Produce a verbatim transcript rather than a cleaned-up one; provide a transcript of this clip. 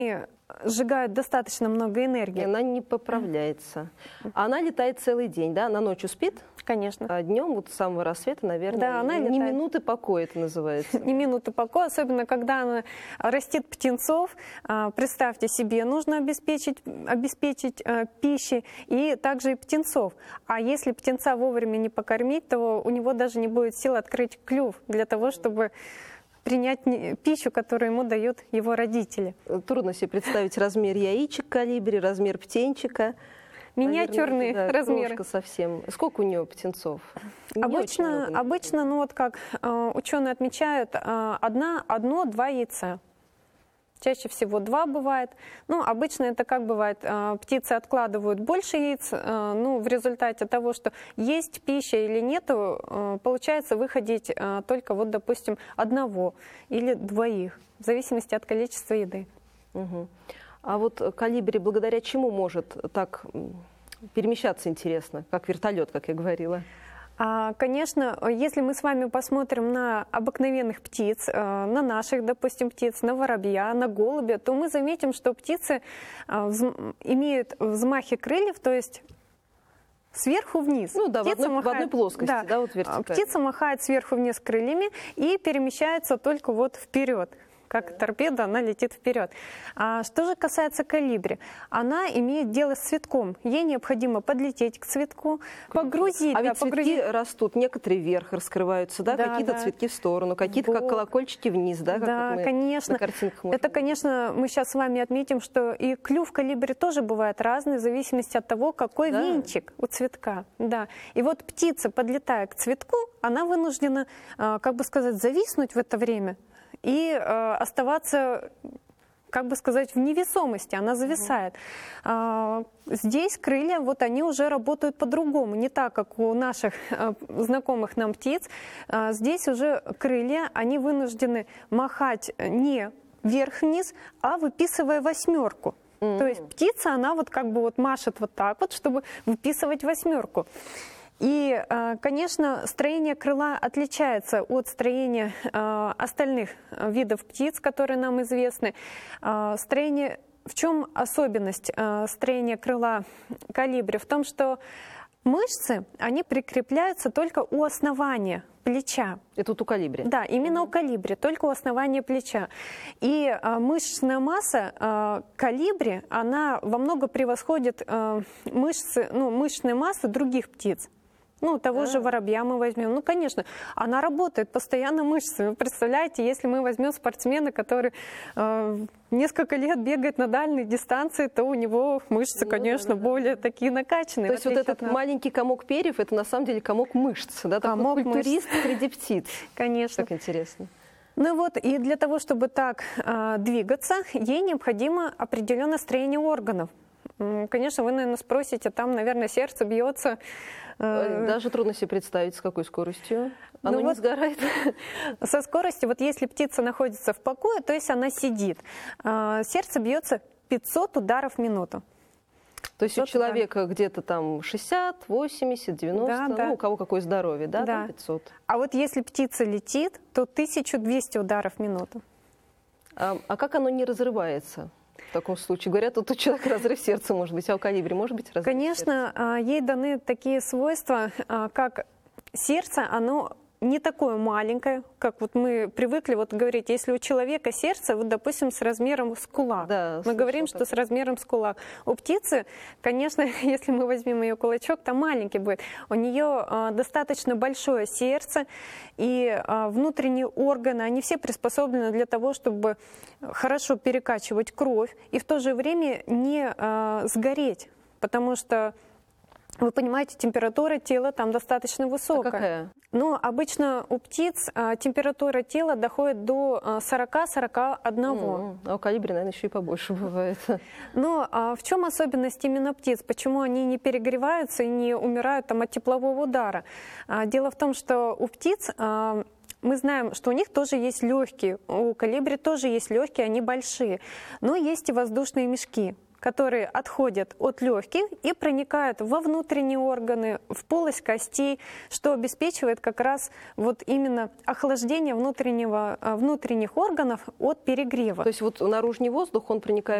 сжигают достаточно много энергии. И она не поправляется. Она летает целый день, да? Она ночью спит? Конечно. А днем вот с самого рассвета, наверное, да, она не летает. минуты покоя это называется. Не минуты покоя, особенно когда она растит птенцов. Представьте себе, нужно обеспечить, обеспечить пищей и также и птенцов. А если птенца вовремя не покормить, то у него даже не будет сил открыть клюв для того, чтобы принять пищу, которую ему дают его родители. Трудно себе представить размер яичек колибри, размер птенчика. Миниатюрные Наверное, да, размеры. Крошка совсем. Сколько у нее птенцов? Обычно, обычно, ну вот как э, ученые отмечают, э, одна, одно-два яйца. Чаще всего два бывает. Ну, обычно это как бывает, э, птицы откладывают больше яиц, э, ну, в результате того, что есть пища или нету, э, получается выходить э, только вот, допустим, одного или двоих, в зависимости от количества еды. Угу. А вот колибри благодаря чему может так перемещаться интересно, как вертолет, как я говорила? Конечно, если мы с вами посмотрим на обыкновенных птиц, на наших, допустим, птиц, на воробья, на голубя, то мы заметим, что птицы имеют взмахи крыльев, то есть сверху вниз. Ну да, в одной, махает, в одной плоскости, да, да, вот вертикально. Птица махает сверху вниз крыльями и перемещается только вот вперед. Как торпеда, она летит вперед. А что же касается колибри, она имеет дело с цветком. Ей необходимо подлететь к цветку, погрузить. А да, ведь погрузить... цветки растут, некоторые вверх раскрываются, да, да какие-то да. цветки в сторону, какие-то вот. Как колокольчики вниз, да, как да, вот мы конечно. на картинках можем. Это, конечно, мы сейчас с вами отметим, что и клюв колибри тоже бывает разный, в зависимости от того, какой да. венчик у цветка. Да. И вот птица, подлетая к цветку, она вынуждена, как бы сказать, зависнуть в это время и э, оставаться, как бы сказать, в невесомости, она зависает. Mm-hmm. э, здесь крылья, вот они уже работают по-другому, не так, как у наших э, знакомых нам птиц. Э, здесь уже крылья, они вынуждены махать не вверх-вниз, а выписывая восьмерку. Mm-hmm. То есть птица, она вот как бы вот машет вот так вот, чтобы выписывать восьмерку. И, конечно, строение крыла отличается от строения остальных видов птиц, которые нам известны. Строение, в чем особенность строения крыла колибри? В том, что мышцы, они прикрепляются только у основания плеча. Это вот у колибри? Да, именно mm-hmm. у колибри, только у основания плеча. И а, мышечная масса а, колибри, она во много превосходит а, мышцы, ну, мышечные массы других птиц. Ну, того да. же воробья мы возьмем. Ну, конечно, она работает постоянно мышцами. Вы представляете, если мы возьмем спортсмена, который э, несколько лет бегает на дальней дистанции, то у него мышцы, ну, конечно, да, да, более да. такие накачанные. То есть вот этот нас. маленький комок перьев, это на самом деле комок мышц, да? Комок Такой культурист мышц. Среди птиц. Конечно. Как интересно. Ну вот, и для того, чтобы так э, двигаться, ей необходимо определенное строение органов. Конечно, вы, наверное, спросите, там, наверное, сердце бьется. Даже трудно себе представить, с какой скоростью. Оно ну не вот сгорает. Со скоростью, вот если птица находится в покое, то есть она сидит. Сердце бьется пятьсот ударов в минуту. То есть у человека где-то там шестьдесят, восемьдесят, девяносто, да, ну, да. у кого какое здоровье, да, да. Там пятьсот. А вот если птица летит, то тысяча двести ударов в минуту. А, а как оно не разрывается? В таком случае, говорят, вот у человека разрыв сердца может быть, а у колибри может быть разрыв Конечно, сердца? Ей даны такие свойства, как сердце, оно не такое маленькое, как вот мы привыкли вот говорить, если у человека сердце, вот, допустим, с размером с кулак. Да, мы говорим, что с размером с кулак. У птицы, конечно, если мы возьмем ее кулачок, то маленький будет. У нее э, достаточно большое сердце, и э, внутренние органы, они все приспособлены для того, чтобы хорошо перекачивать кровь и в то же время не э, сгореть, потому что вы понимаете, температура тела там достаточно высокая. А какая? Но обычно у птиц а, температура тела доходит до сорока-сорока одного. Mm-hmm. А у колибри, наверное, еще и побольше бывает. Но а, в чем особенность именно птиц? Почему они не перегреваются и не умирают там, от теплового удара? А, дело в том, что у птиц... А, мы знаем, что у них тоже есть легкие, у колибри тоже есть легкие, они большие, но есть и воздушные мешки, которые отходят от легких и проникают во внутренние органы, в полость костей, что обеспечивает как раз вот именно охлаждение внутреннего, внутренних органов от перегрева. То есть вот наружный воздух, он проникает